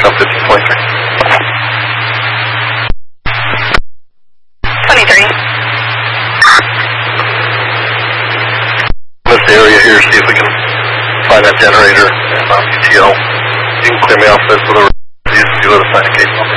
South 1523. 23. This area here, see if we can find that generator and UTL. You can clear me off this with a see what assign a case number.